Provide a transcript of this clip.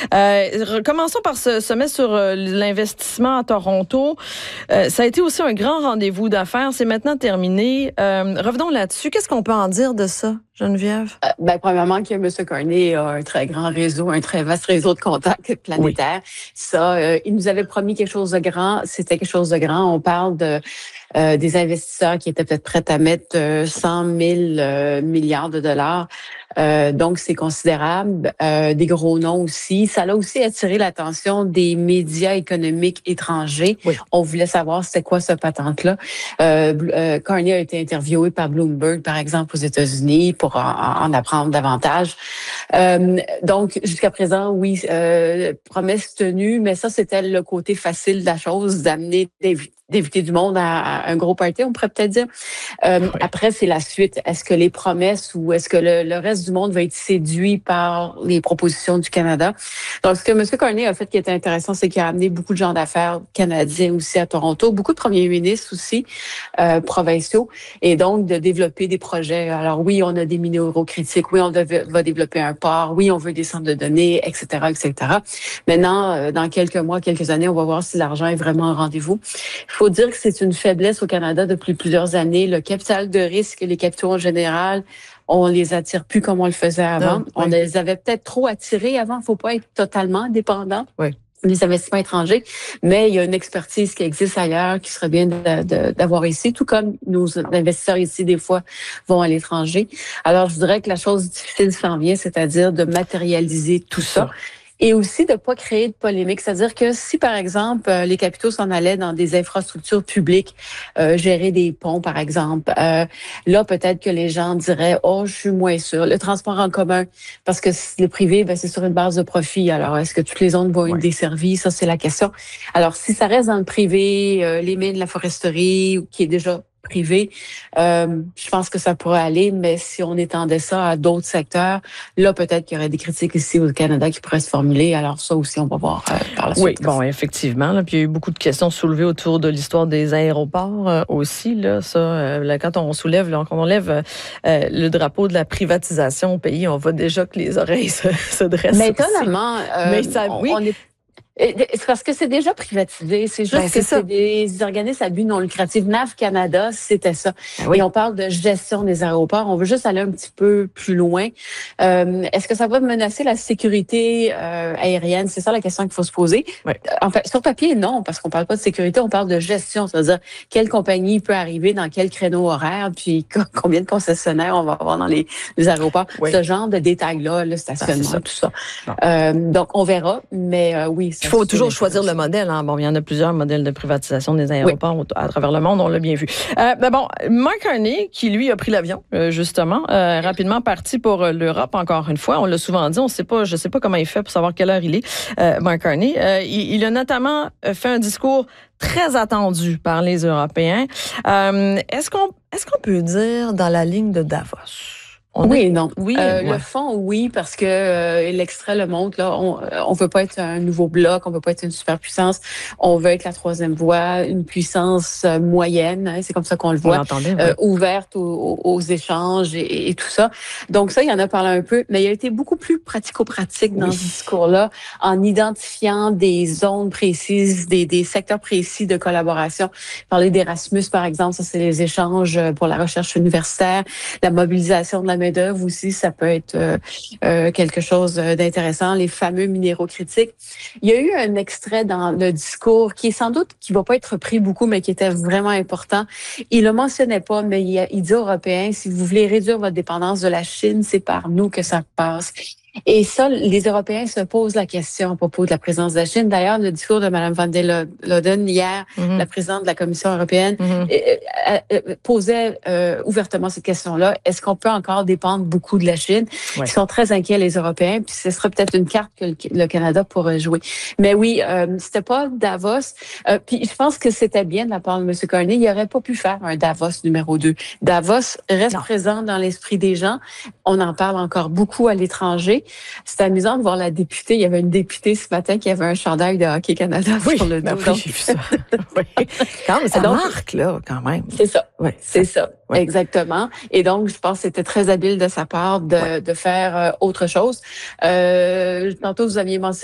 Commençons par ce sommet sur l'investissement à Toronto. Ça a été aussi un grand rendez-vous d'affaires. C'est maintenant terminé. Revenons là-dessus. Qu'est-ce qu'on peut en dire de ça, Geneviève? Premièrement, que M. Carney a un très grand réseau, un très vaste réseau de contacts planétaires. Oui. Ça, il nous avait promis quelque chose de grand. C'était quelque chose de grand. On parle des investisseurs qui étaient peut-être prêts à mettre 100 000 milliards de dollars. Donc, c'est considérable. Des gros noms aussi. Ça a aussi attiré l'attention des médias économiques étrangers. Oui. On voulait savoir c'était quoi ce patente-là. Carney a été interviewé par Bloomberg, par exemple, aux États-Unis pour en apprendre davantage. Donc, jusqu'à présent, oui, promesse tenue, mais ça, c'était le côté facile de la chose, d'éviter du monde à un gros party, on pourrait peut-être dire. Oui. Après, c'est la suite. Est-ce que les promesses ou est-ce que le reste du monde va être séduit par les propositions du Canada? Donc, ce que M. Carney a fait qui était intéressant, c'est qu'il a amené beaucoup de gens d'affaires canadiens aussi à Toronto, beaucoup de premiers ministres aussi, provinciaux, et donc de développer des projets. Alors oui, on a des minéraux critiques, oui, on va développer un port, oui, on veut des centres de données, etc., etc. Maintenant, dans quelques mois, quelques années, on va voir si l'argent est vraiment au rendez-vous. Il faut dire que c'est une faiblesse au Canada depuis plusieurs années. Le capital de risque et les capitaux en général, on les attire plus comme on le faisait avant. Oui. On les avait peut-être trop attirés avant. Il faut pas être totalement dépendant. Oui. Les investissements étrangers, mais il y a une expertise qui existe ailleurs qui serait bien d'avoir ici, tout comme nos investisseurs ici, des fois, vont à l'étranger. Alors, je dirais que la chose difficile s'en vient, c'est-à-dire de matérialiser tout ça. Et aussi de pas créer de polémique. C'est-à-dire que si, par exemple, les capitaux s'en allaient dans des infrastructures publiques, gérer des ponts, par exemple, là, peut-être que les gens diraient, oh, je suis moins sûr. Le transport en commun, parce que le privé, c'est sur une base de profit. Alors, est-ce que toutes les zones vont être desservies? Ça, c'est la question. Alors, si ça reste dans le privé, les mines, la foresterie, qui est déjà privé, je pense que ça pourrait aller, mais si on étendait ça à d'autres secteurs, là, peut-être qu'il y aurait des critiques ici au Canada qui pourraient se formuler. Alors ça aussi, on va voir par la suite. Oui, bon, effectivement. Là, puis il y a eu beaucoup de questions soulevées autour de l'histoire des aéroports aussi. Là, ça, quand on soulève, là, quand on lève le drapeau de la privatisation au pays, on voit déjà que les oreilles se dressent. Mais étonnamment, mais ça, oui. C'est parce que c'est déjà privatisé. C'est juste que c'est des organismes à but non lucratif. NAV Canada, c'était ça. Oui. Et on parle de gestion des aéroports. On veut juste aller un petit peu plus loin. Est-ce que ça va menacer la sécurité aérienne? C'est ça la question qu'il faut se poser. Oui. En fait, sur papier, non, parce qu'on parle pas de sécurité, on parle de gestion. C'est-à-dire, quelle compagnie peut arriver dans quel créneau horaire, puis combien de concessionnaires on va avoir dans les aéroports. Oui. Ce genre de détails-là, le stationnement, tout ça. Bon. Donc, on verra, mais oui. Il faut toujours choisir le modèle. Hein. Bon, il y en a plusieurs modèles de privatisation des aéroports à travers le monde, on l'a bien vu. Mark Carney, qui lui a pris l'avion, justement, rapidement parti pour l'Europe, encore une fois. On l'a souvent dit, je sais pas comment il fait pour savoir quelle heure il est, Mark Carney. Il a notamment fait un discours très attendu par les Européens. Est-ce qu'on peut dire dans la ligne de Davos? Oui et non. Oui, le fond, oui, parce que l'extrait le montre. Là, on veut pas être un nouveau bloc, on veut pas être une superpuissance. On veut être la troisième voie, une puissance moyenne. Hein, c'est comme ça qu'on le voit, ouverte aux échanges et tout ça. Donc ça, il y en a parlé un peu, mais il a été beaucoup plus pratico-pratique dans ce discours-là, en identifiant des zones précises, des secteurs précis de collaboration. Parler d'Erasmus, par exemple, ça c'est les échanges pour la recherche universitaire, la mobilisation de la main-d'œuvre aussi, ça peut être quelque chose d'intéressant. Les fameux minéraux critiques. Il y a eu un extrait dans le discours qui est sans doute, qui va pas être repris beaucoup, mais qui était vraiment important. Il le mentionnait pas, mais il dit aux Européens, si vous voulez réduire votre dépendance de la Chine, c'est par nous que ça passe. Et ça, les Européens se posent la question à propos de la présence de la Chine. D'ailleurs, le discours de Mme van der Leyen hier, la présidente de la Commission européenne, posait ouvertement cette question-là. Est-ce qu'on peut encore dépendre beaucoup de la Chine? Ils sont très inquiets, les Européens, puis ce serait peut-être une carte que le Canada pourrait jouer. Mais oui, c'était pas Davos. Puis je pense que c'était bien de la part de M. Carney. Il n'aurait pas pu faire un Davos numéro 2. Davos reste présent dans l'esprit des gens. On en parle encore beaucoup à l'étranger. C'est amusant de voir la députée. Il y avait une députée ce matin qui avait un chandail de Hockey Canada sur le dos. Oui, j'ai vu ça. Quand même, ça marque, là, quand même. C'est ça. C'est ça. Exactement. Et donc, je pense que c'était très habile de sa part de faire autre chose. Tantôt, vous aviez mentionné